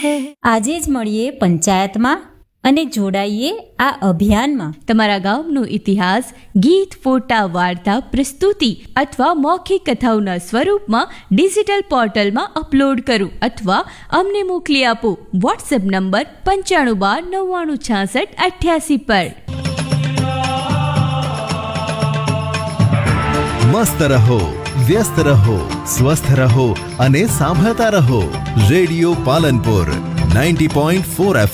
है। આજે જ મળીએ પંચાયતમાં અને જોડાઈએ આ અભિયાનમાં. તમારા ગામનો ઇતિહાસ ગીત, ફોટા, વાર્તા, પ્રસ્તુતિ અથવા મૌખિક કથાઓના સ્વરૂપમાં ડિજિટલ પોર્ટલમાં અપલોડ કરો અથવા અમને મોકલી આપો. વોટ્સએપ નંબર 9512996688 પર. મસ્ત રહો, વ્યસ્ત રહો, સ્વસ્થ રહો અને સાંભળતા રહો. Radio Palanpur 90.4 FM.